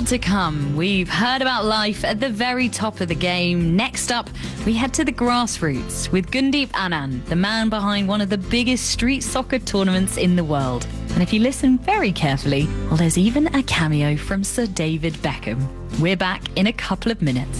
Still to come, we've heard about life at the very top of the game. Next up, we head to the grassroots with Gundeep Anand, the man behind one of the biggest street soccer tournaments in the world. And if you listen very carefully, well, there's even a cameo from Sir David Beckham. We're back in a couple of minutes.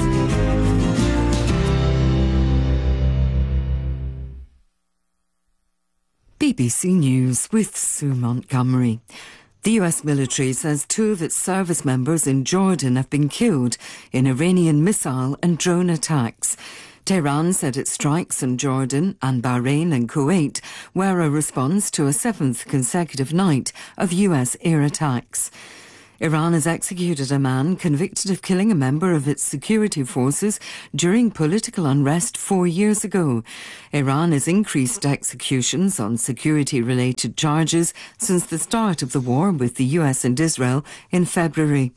BBC News with Sue Montgomery. The US military says 2 of its service members in Jordan have been killed in Iranian missile and drone attacks. Tehran said its strikes in Jordan and Bahrain and Kuwait were a response to a 7th consecutive night of US air attacks. Iran has executed a man convicted of killing a member of its security forces during political unrest 4 years ago. Iran has increased executions on security-related charges since the start of the war with the US and Israel in February.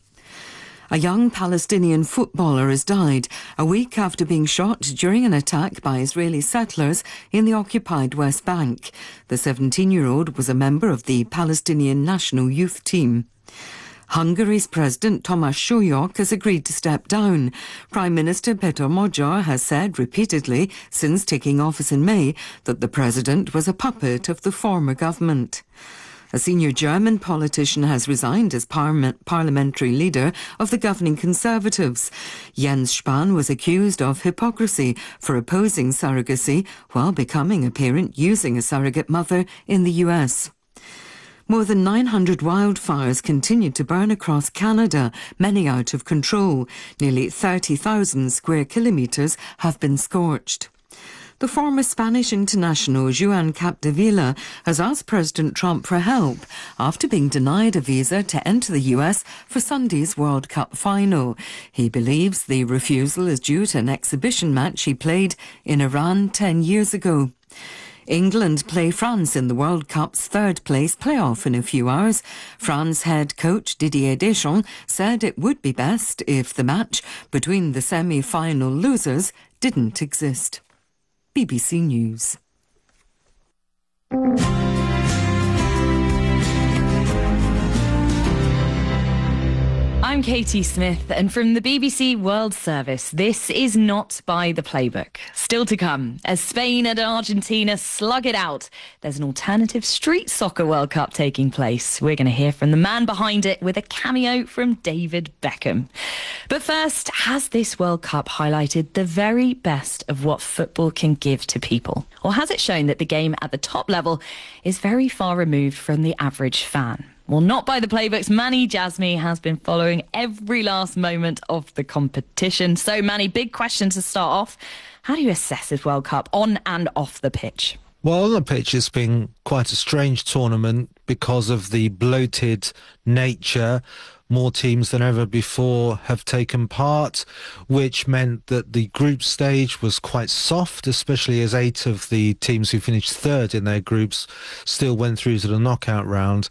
A young Palestinian footballer has died a week after being shot during an attack by Israeli settlers in the occupied West Bank. The 17-year-old was a member of the Palestinian national youth team. Hungary's President Thomas Sólyom has agreed to step down. Prime Minister Péter Magyar has said repeatedly since taking office in May that the president was a puppet of the former government. A senior German politician has resigned as parliamentary leader of the governing Conservatives. Jens Spahn was accused of hypocrisy for opposing surrogacy while becoming a parent using a surrogate mother in the US. More than 900 wildfires continue to burn across Canada, many out of control. Nearly 30,000 square kilometres have been scorched. The former Spanish international Joan Capdevila has asked President Trump for help after being denied a visa to enter the US for Sunday's World Cup final. He believes the refusal is due to an exhibition match he played in Iran 10 years ago. England play France in the World Cup's third-place playoff in a few hours. France head coach Didier Deschamps said it would be best if the match between the semi-final losers didn't exist. BBC News. I'm Katie Smith, and from the BBC World Service, this is not by the playbook. Still to come, as Spain and Argentina slug it out, there's an alternative street soccer World Cup taking place. We're going to hear from the man behind it with a cameo from David Beckham. But first, has this World Cup highlighted the very best of what football can give to people? Or has it shown that the game at the top level is very far removed from the average fan? Well, not by the playbook's Mani Jasmi has been following every last moment of the competition. So, Mani, big question to start off. How do you assess this World Cup on and off the pitch? Well, on the pitch, it's been quite a strange tournament because of the bloated nature. More teams than ever before have taken part, which meant that the group stage was quite soft, especially as 8 of the teams who finished third in their groups still went through to the knockout round.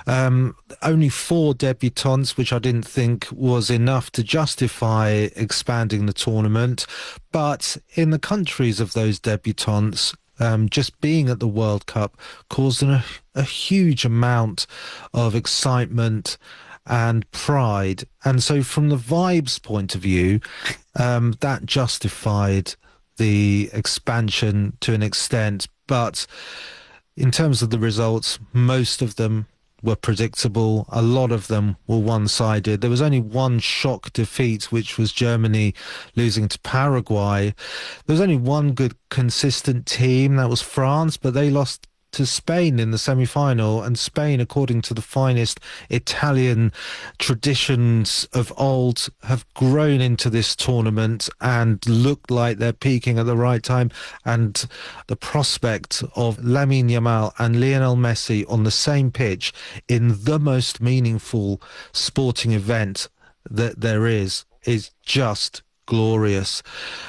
Only 4 debutants, which I didn't think was enough to justify expanding the tournament. But in the countries of those debutants, just being at the World Cup caused a huge amount of excitement and pride. And so from the vibes point of view, that justified the expansion to an extent. But in terms of the results, most of them were predictable. A lot of them were one-sided. There was only one shock defeat, which was Germany losing to Paraguay. There was only one good, consistent team, that was France, but they lost to Spain in the semi-final, and Spain, according to the finest Italian traditions of old, have grown into this tournament and looked like they're peaking at the right time. And the prospect of Lamine Yamal and Lionel Messi on the same pitch in the most meaningful sporting event that there is just glorious.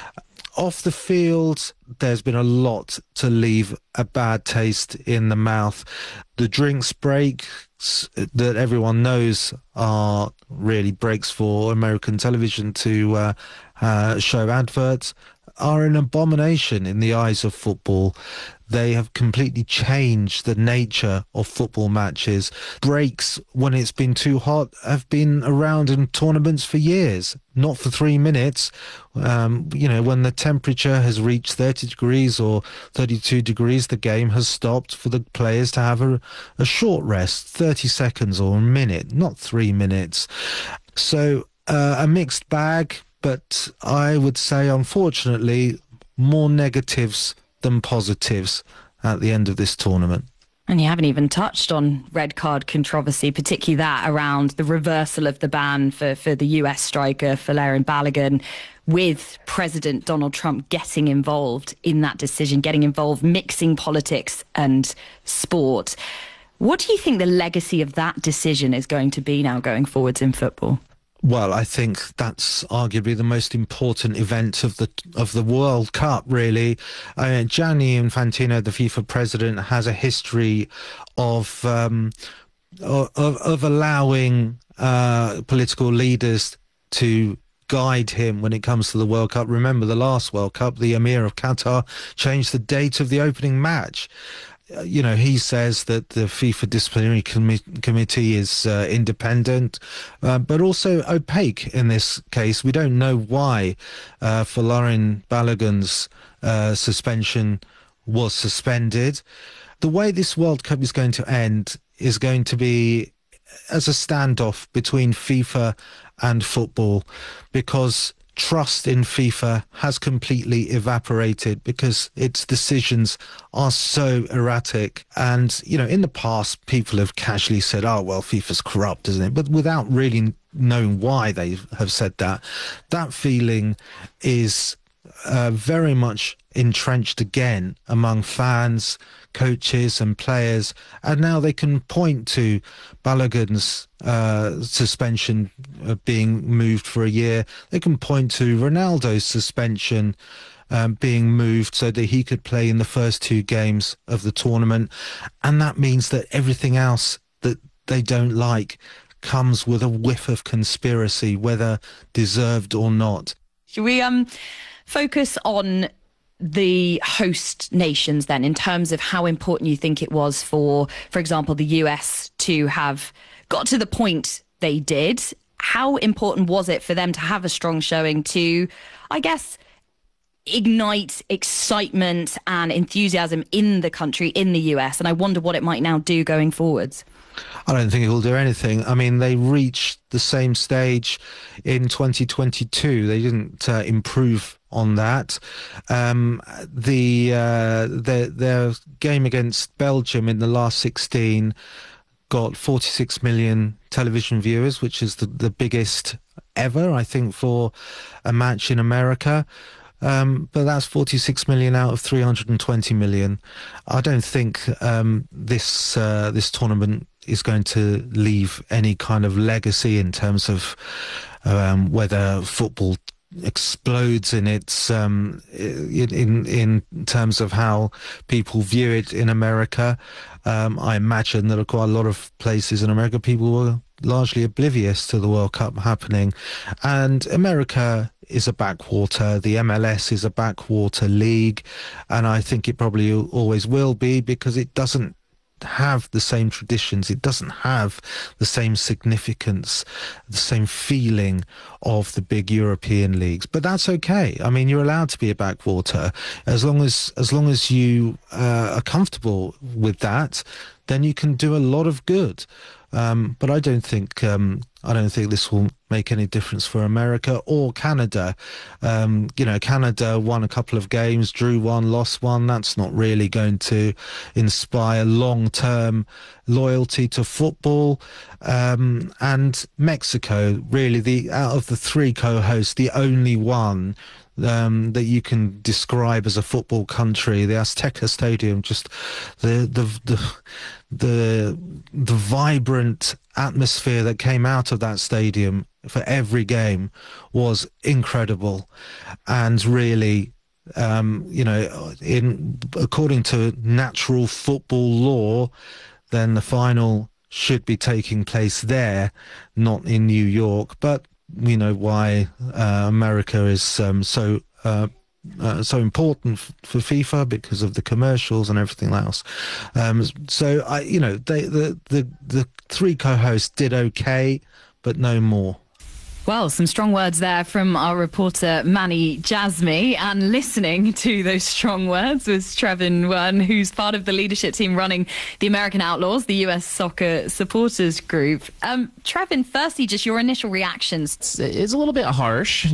Off the field, there's been a lot to leave a bad taste in the mouth. The drinks breaks that everyone knows are really breaks for American television to show adverts. are an abomination in the eyes of football. They have completely changed the nature of football matches. Breaks, when it's been too hot, have been around in tournaments for years, not for 3 minutes. When the temperature has reached 30 degrees or 32 degrees, the game has stopped for the players to have a short rest, 30 seconds or a minute, not 3 minutes. So a mixed bag, but I would say, unfortunately, more negatives than positives at the end of this tournament. And you haven't even touched on red card controversy, particularly that around the reversal of the ban for the US striker Folarin Balogun, with President Donald Trump getting involved in that decision, getting involved, mixing politics and sport. What do you think the legacy of that decision is going to be now going forwards in football? Well, I think that's arguably the most important event of the World Cup, really. Gianni Infantino, the FIFA president, has a history of allowing political leaders to guide him when it comes to the World Cup. Remember the last World Cup, the Emir of Qatar changed the date of the opening match. He says that the FIFA disciplinary committee is independent, but also opaque in this case. We don't know why Folarin Balogun's suspension was suspended. The way this World Cup is going to end is going to be as a standoff between FIFA and football, because trust in FIFA has completely evaporated because its decisions are so erratic. And, in the past, people have casually said, oh, well, FIFA's corrupt, isn't it? But without really knowing why they have said that. That feeling is very much entrenched again among fans, coaches and players, and now they can point to Balogun's suspension being moved for a year. They can point to Ronaldo's suspension being moved so that he could play in the first 2 games of the tournament, and that means that everything else that they don't like comes with a whiff of conspiracy, whether deserved or not. Should we focus on the host nations then, in terms of how important you think it was for example, the US to have got to the point they did? How important was it for them to have a strong showing to, I guess, ignite excitement and enthusiasm in the country, in the US? And I wonder what it might now do going forwards. I don't think it will do anything. I mean, they reached the same stage in 2022. They didn't improve on that. Their game against Belgium in the last 16 got 46 million television viewers, which is the biggest ever, I think, for a match in America. But that's 46 million out of 320 million. I don't think this tournament is going to leave any kind of legacy in terms of whether football explodes in its in terms of how people view it in America. I imagine that quite a lot of places in America, people were largely oblivious to the World Cup happening, and America is a backwater. The MLS is a backwater league, and I think it probably always will be, because it doesn't have the same traditions, it doesn't have the same significance, the same feeling of the big European leagues. But that's okay. I mean, you're allowed to be a backwater as long as you are comfortable with that. Then you can do a lot of good. But I don't think this will make any difference for America or Canada. Canada won a couple of games, drew one, lost one. That's not really going to inspire long-term loyalty to football. And Mexico, really, out of the 3 co-hosts, the only one that you can describe as a football country. The Azteca Stadium, just the vibrant atmosphere that came out of that stadium for every game was incredible. And really, according to natural football law, then the final should be taking place there, not in New York. But we know why America is so so important for FIFA because of the commercials and everything else. So the three co-hosts did okay, but no more. Well, some strong words there from our reporter Manny Jasmy, and listening to those strong words was Trevin Wern, who's part of the leadership team running the American Outlaws, the US Soccer Supporters Group. Trevin, firstly, just your initial reactions. It's a little bit harsh,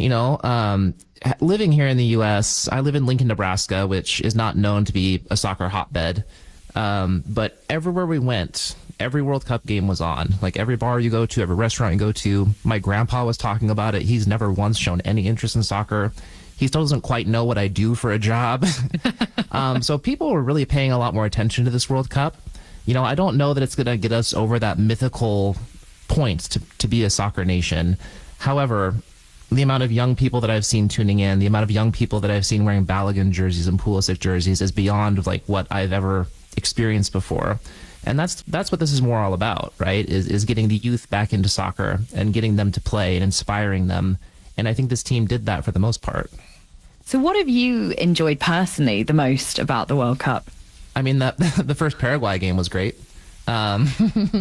living here in the US. I live in Lincoln, Nebraska, which is not known to be a soccer hotbed. But everywhere we went, every World Cup game was on. Like every bar you go to, every restaurant you go to, my grandpa was talking about it. He's never once shown any interest in soccer. He still doesn't quite know what I do for a job. So people were really paying a lot more attention to this World Cup. I don't know that it's going to get us over that mythical point to be a soccer nation. However, the amount of young people that I've seen tuning in, the amount of young people that I've seen wearing Balogun jerseys and Pulisic jerseys is beyond like what I've ever experienced before. And that's what this is more all about, right? Is getting the youth back into soccer and getting them to play and inspiring them. And I think this team did that for the most part. So what have you enjoyed personally the most about the World Cup? I mean, the first Paraguay game was great. Feels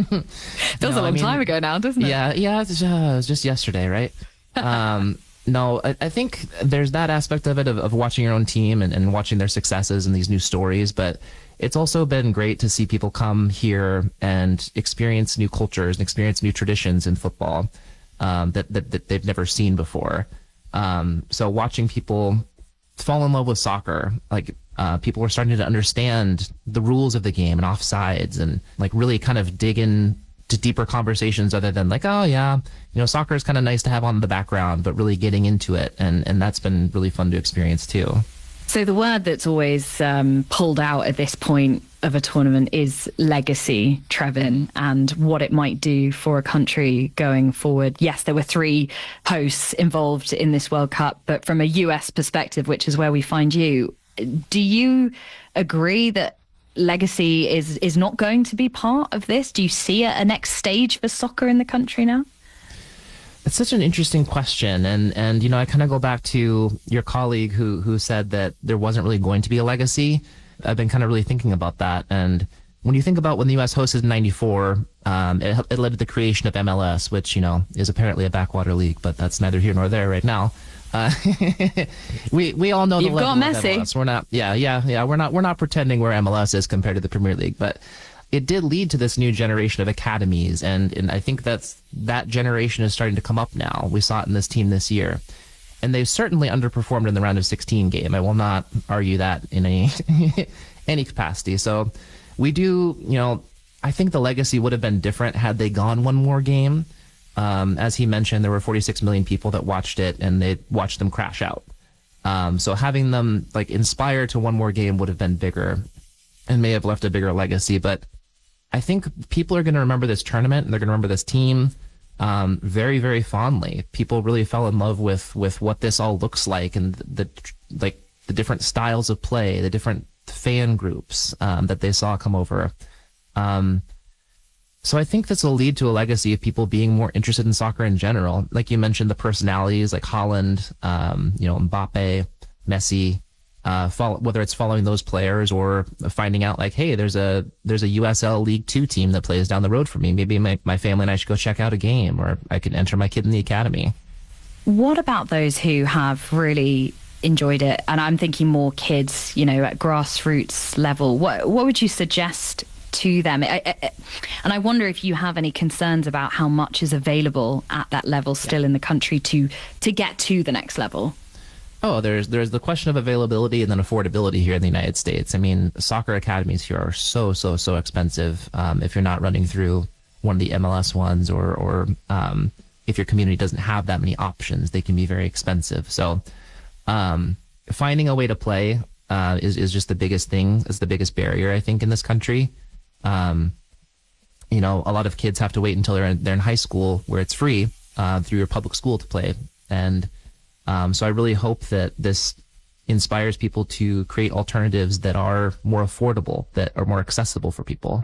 a long time ago now, doesn't it? Yeah, it was just yesterday, right? No, I think there's that aspect of it, of watching your own team and watching their successes and these new stories, but it's also been great to see people come here and experience new cultures and experience new traditions in football that they've never seen before. So watching people fall in love with soccer, like people were starting to understand the rules of the game and offsides and like really kind of dig in to deeper conversations other than like, oh yeah, soccer is kind of nice to have on the background, but really getting into it. And that's been really fun to experience too. So the word that's always pulled out at this point of a tournament is legacy, Trevin, and what it might do for a country going forward. Yes, there were 3 hosts involved in this World Cup, but from a US perspective, which is where we find you, do you agree that legacy is not going to be part of this? Do you see a next stage for soccer in the country now? It's such an interesting question, and I kind of go back to your colleague who said that there wasn't really going to be a legacy. I've been kind of really thinking about that, and when you think about when the U.S. hosted in '94, it led to the creation of MLS, which is apparently a backwater league, but that's neither here nor there right now. We all know the level of MLS. We're not we're not pretending where MLS is compared to the Premier League, but it did lead to this new generation of academies, and I think that generation is starting to come up now. We saw it in this team this year, and they've certainly underperformed in the round of 16 game. I will not argue that in any capacity. So we do, I think the legacy would have been different had they gone one more game. As he mentioned, there were 46 million people that watched it, and they watched them crash out. So having them like inspire to one more game would have been bigger and may have left a bigger legacy. But I think people are going to remember this tournament, and they're going to remember this team very, very fondly. People really fell in love with what this all looks like, and the different styles of play, the different fan groups that they saw come over. So I think this will lead to a legacy of people being more interested in soccer in general. Like you mentioned, the personalities like Haaland, Mbappe, Messi, whether it's following those players or finding out like, hey, there's a USL League 2 team that plays down the road from me. Maybe my family and I should go check out a game, or I could enter my kid in the academy. What about those who have really enjoyed it? And I'm thinking more kids, at grassroots level. What would you suggest to them? And I wonder if you have any concerns about how much is available at that level still in the country to get to the next level. Oh, there's the question of availability and then affordability here in the United States. I mean, soccer academies here are so expensive. If you're not running through one of the MLS ones, or if your community doesn't have that many options, they can be very expensive. So finding a way to play is just the biggest thing, is the biggest barrier, I think, in this country. A lot of kids have to wait until they're in high school, where it's free through your public school to play. And so I really hope that this inspires people to create alternatives that are more affordable, that are more accessible for people.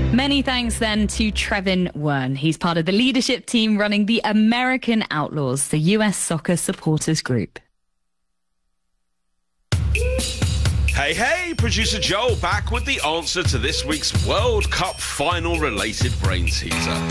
Many thanks then to Trevin Wern. He's part of the leadership team running the American Outlaws, the US Soccer Supporters Group. Hey, producer Joel back with the answer to this week's World Cup final related brain teaser.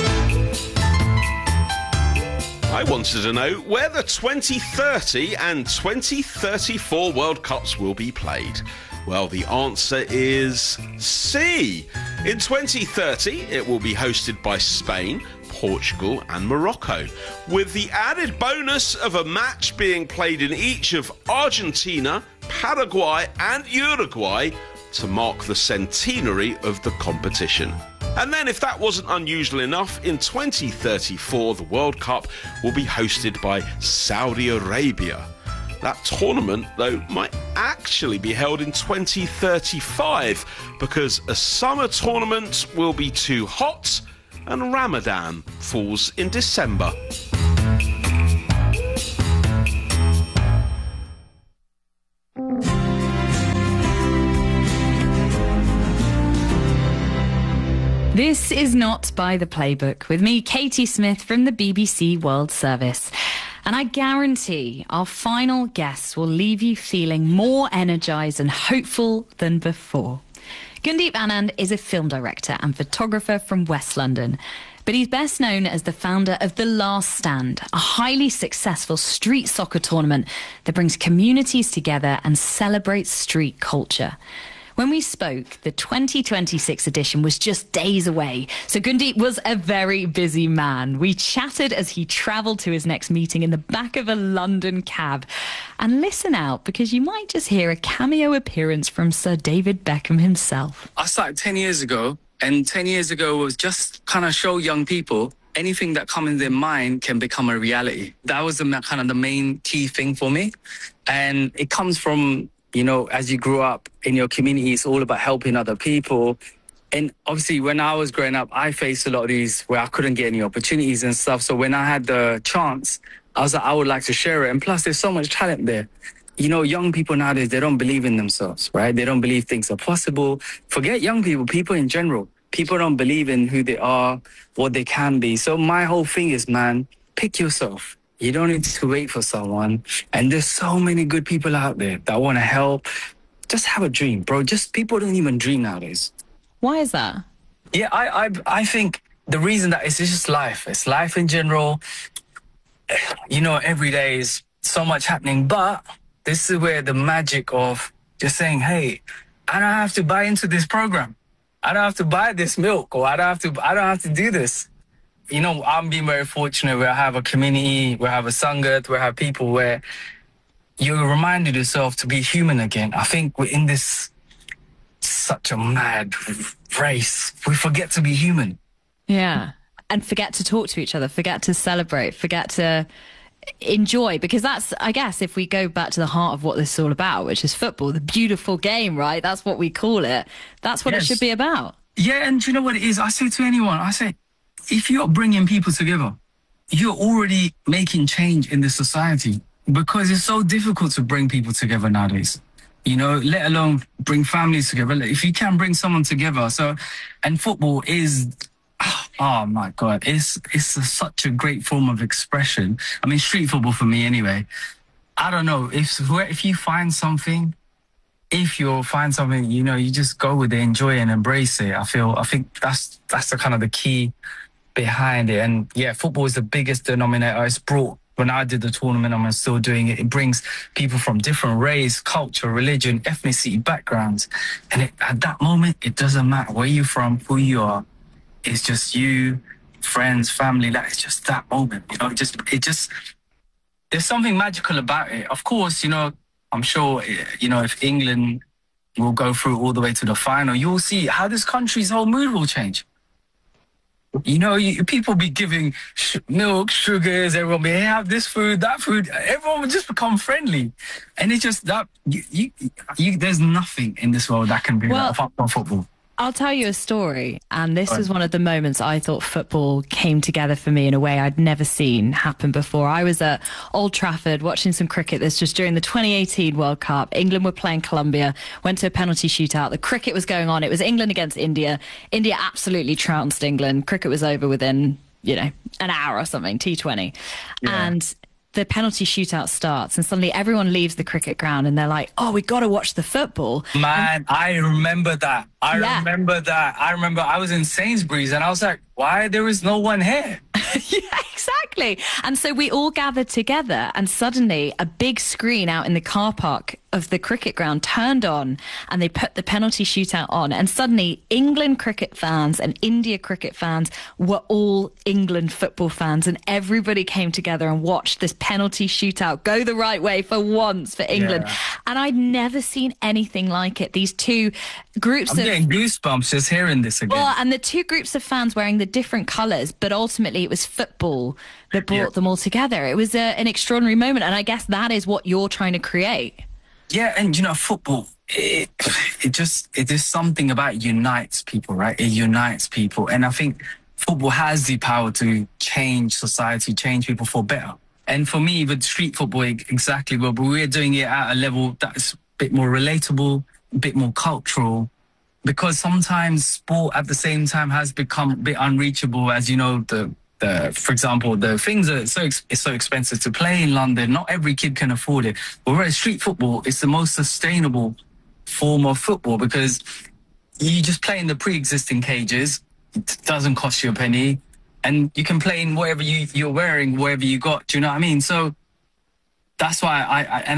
I wanted to know where the 2030 and 2034 World Cups will be played. Well, the answer is C. In 2030, it will be hosted by Spain, Portugal and Morocco, with the added bonus of a match being played in each of Argentina, Paraguay and Uruguay to mark the centenary of the competition. And then, if that wasn't unusual enough, in 2034 the World Cup will be hosted by Saudi Arabia. That tournament, though, might actually be held in 2035 because a summer tournament will be too hot and Ramadan falls in December. This is Not by the Playbook with me, Katie Smith from the BBC World Service. And I guarantee our final guest will leave you feeling more energised and hopeful than before. Gundeep Anand is a film director and photographer from West London, but he's best known as the founder of The Last Stand, a highly successful street soccer tournament that brings communities together and celebrates street culture. When we spoke, the 2026 edition was just days away, so Gundeep was a very busy man. We chatted as he travelled to his next meeting in the back of a London cab. And listen out, because you might just hear a cameo appearance from Sir David Beckham himself. I started 10 years ago, and 10 years ago was just kind of show young people anything that comes in their mind can become a reality. That was the main key thing for me. And it comes from, you know, as you grew up in your community, it's all about helping other people. And obviously, when I was growing up, I faced a lot of these where I couldn't get any opportunities and stuff. So when I had the chance, I was like, I would like to share it. And plus, there's so much talent there. You know, young people nowadays, they don't believe in themselves, right? They don't believe things are possible. Forget young people, people in general. People don't believe in who they are, what they can be. So my whole thing is, man, pick yourself. You don't need to wait for someone. And there's so many good people out there that want to help. Just have a dream, bro. Just people don't even dream nowadays. Why is that? Yeah, I think the reason that is, it's just life. It's life in general. You know, every day is so much happening. But this is where the magic of just saying, hey, I don't have to buy into this program. I don't have to buy this milk, or I don't have to do this. You know, I'm being very fortunate where I have a community, where I have a Sangat, where I have people where you reminded yourself to be human again. I think we're in this such a mad race. We forget to be human. Yeah. And forget to talk to each other, forget to celebrate, forget to enjoy. Because that's, I guess, if we go back to the heart of what this is all about, which is football, the beautiful game, right? That's what we call it. That's what it should be about. Yeah, and do you know what it is? I say to anyone, I say, if you're bringing people together, you're already making change in the society, because it's so difficult to bring people together nowadays, you know, let alone bring families together. If you can bring someone together. So, and football is, oh my God, it's such a great form of expression. I mean, street football for me anyway. I don't know, if you find something, you know, you just go with it, enjoy it and embrace it. I think that's the kind of the key behind it. And yeah, football is the biggest denominator. It's brought, when I did the tournament, I'm still doing it, it brings people from different race, culture, religion, ethnicity, backgrounds. And at that moment, it doesn't matter where you're from, who you are. It's just you, friends, family. That is just that moment. You know, it just there's something magical about it. Of course, you know, I'm sure, you know, if England will go through all the way to the final, you'll see how this country's whole mood will change. You know, people be giving milk, sugars, everyone be, hey, have this food, that food. Everyone will just become friendly. And it's just that, there's nothing in this world that can be that apart from football. I'll tell you a story, and this was one of the moments I thought football came together for me in a way I'd never seen happen before. I was at Old Trafford watching some cricket. This was during the 2018 World Cup. England were playing Colombia, went to a penalty shootout. The cricket was going on. It was England against India. India absolutely trounced England. Cricket was over within, an hour or something, T20. Yeah. And the penalty shootout starts, and suddenly everyone leaves the cricket ground and they're like, oh, we got to watch the football. Man, I remember that. I remember I was in Sainsbury's and I was like, why there is no one here? Yeah, exactly. And so we all gathered together, and suddenly a big screen out in the car park of the cricket ground turned on, and they put the penalty shootout on, and suddenly England cricket fans and India cricket fans were all England football fans, and everybody came together and watched this penalty shootout go the right way for once for England. Yeah. And I'd never seen anything like it. These two groups I'm getting goosebumps just hearing this again. Well, and the two groups of fans wearing the different colours, but ultimately it was football that brought them all together. It was an extraordinary moment, and I guess that is what you're trying to create. Yeah, and football, it is something about it unites people, right? It unites people, and I think football has the power to change society, change people for better. And for me, with street football, exactly, but we're doing it at a level that's a bit more relatable, a bit more cultural, because sometimes sport at the same time has become a bit unreachable, as for example, the things are so expensive to play in London. Not every kid can afford it. Whereas street football is the most sustainable form of football, because you just play in the pre-existing cages. It doesn't cost you a penny, and you can play in whatever you're wearing, whatever you got. Do you know what I mean? So that's why I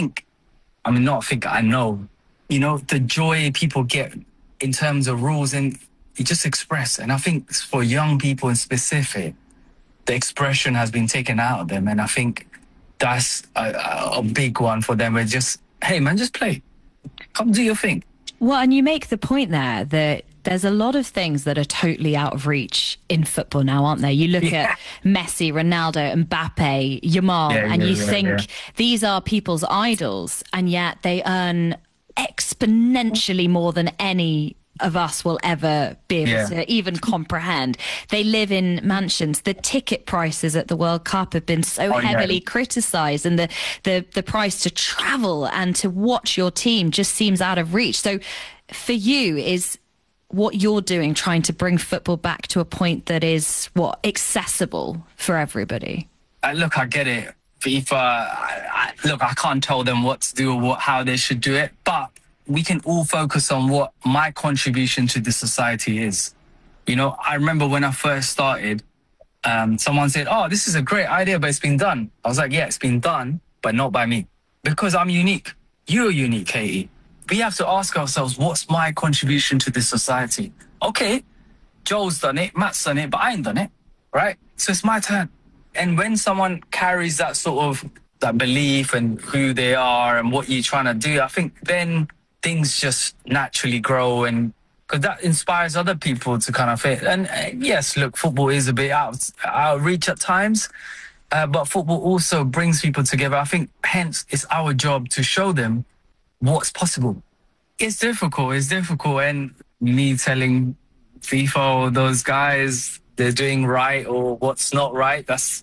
know, the joy people get in terms of rules, and you just express. And I think for young people in specific, the expression has been taken out of them. And I think that's a big one for them. It's just, hey, man, just play. Come do your thing. Well, and you make the point there that there's a lot of things that are totally out of reach in football now, aren't there? You look at Messi, Ronaldo, Mbappe, Yamal, and you think these are people's idols, and yet they earn exponentially more than any of us will ever be able to even comprehend. They live in mansions. The ticket prices at the World Cup have been so heavily criticised, and the price to travel and to watch your team just seems out of reach. So for you, is what you're doing trying to bring football back to a point that is accessible for everybody? Look, I get it. FIFA, I can't tell them what to do or how they should do it, but we can all focus on what my contribution to the society is. I remember when I first started, someone said, oh, this is a great idea, but it's been done. I was like, yeah, it's been done, but not by me. Because I'm unique. You're unique, Katie. We have to ask ourselves, what's my contribution to this society? Okay, Joel's done it, Matt's done it, but I ain't done it, right? So it's my turn. And when someone carries that sort of that belief and who they are and what you're trying to do, I think then things just naturally grow, and because that inspires other people to kind of fit. And yes, look, football is a bit out of reach at times, but football also brings people together. I think hence it's our job to show them what's possible. It's difficult, and me telling FIFA or those guys they're doing right or what's not right, that's,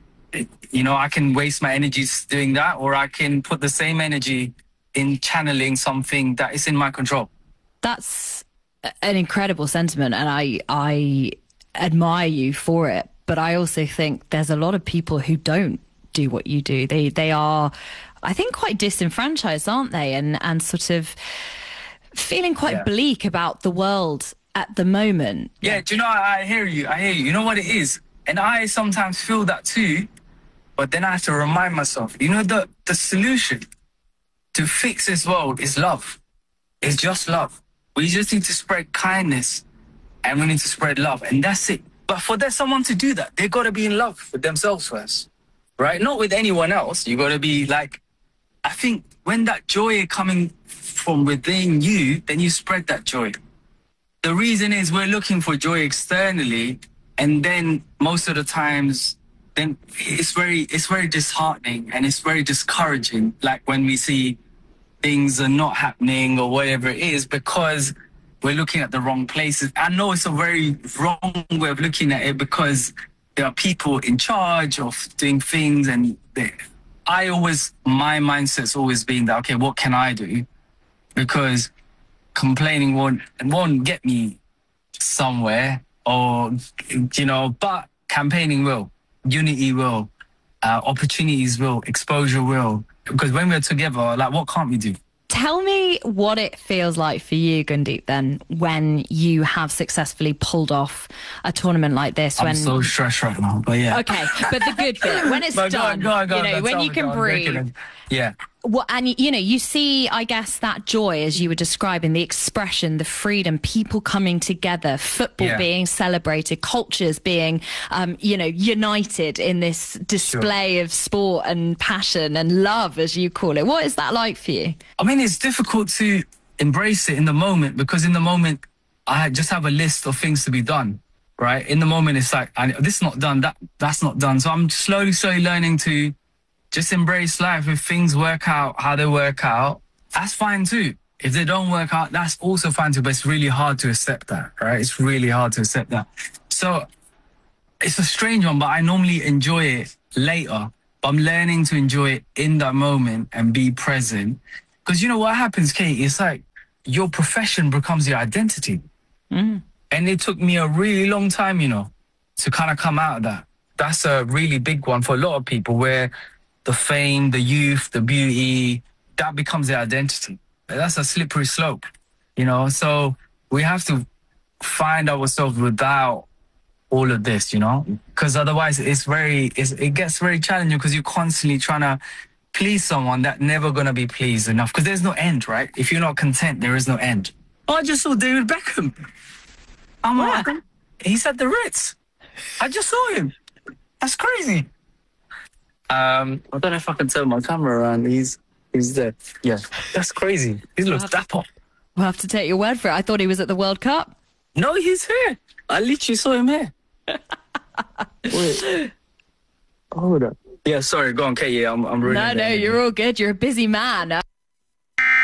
I can waste my energies doing that, or I can put the same energy in channeling something that is in my control. That's an incredible sentiment, and I admire you for it. But I also think there's a lot of people who don't do what you do. They are, I think, quite disenfranchised, aren't they? And sort of feeling quite bleak about the world at the moment. Yeah, do you know, I hear you. You know what it is? And I sometimes feel that too, but then I have to remind myself, the solution to fix this world is love. It's just love. We just need to spread kindness, and we need to spread love, and that's it. But for someone to do that, they got to be in love with themselves first, right? Not with anyone else. You got to be like, I think when that joy is coming from within you, then you spread that joy. The reason is we're looking for joy externally, and then most of the times, then it's very disheartening and it's very discouraging. Like when we see things are not happening or whatever it is, because we're looking at the wrong places. I know it's a very wrong way of looking at it because there are people in charge of doing things, and my mindset's always been that, okay, what can I do? Because complaining won't get me somewhere, or, but campaigning will, unity will, opportunities will, exposure will. Because when we're together, like, what can't we do? Tell me what it feels like for you, Gundeep, then, when you have successfully pulled off a tournament like this. I'm so stressed right now, but yeah. Okay, but the good bit, when it's done, when you can breathe. Yeah. And, you see, I guess, that joy, as you were describing, the expression, the freedom, people coming together, football being celebrated, cultures being, united in this display of sport and passion and love, as you call it. What is that like for you? I mean, it's difficult to embrace it in the moment, because in the moment, I just have a list of things to be done, right? In the moment, it's like, this is not done, that's not done. So I'm slowly learning to just embrace life. If things work out how they work out, that's fine too. If they don't work out, that's also fine too. But it's really hard to accept that, right? It's really hard to accept that. So it's a strange one, but I normally enjoy it later. But I'm learning to enjoy it in that moment and be present. Because you know what happens, Kate? It's like your profession becomes your identity. And it took me a really long time, to kind of come out of that. That's a really big one for a lot of people, where the fame, the youth, the beauty, that becomes their identity. That's a slippery slope, So we have to find ourselves without all of this, because otherwise it gets very challenging, because you're constantly trying to please someone that's never going to be pleased enough, because there's no end, right? If you're not content, there is no end. I just saw David Beckham. I'm like, he's at the Ritz. I just saw him. That's crazy. I don't know if I can turn my camera around. He's there. Yeah, that's crazy. He looks dapper. We'll have to take your word for it. I thought he was at the World Cup. No, he's here. I literally saw him here. Wait. Hold up. Yeah, sorry. Go on, Kate. Yeah, I'm really. No, you're all good. You're a busy man.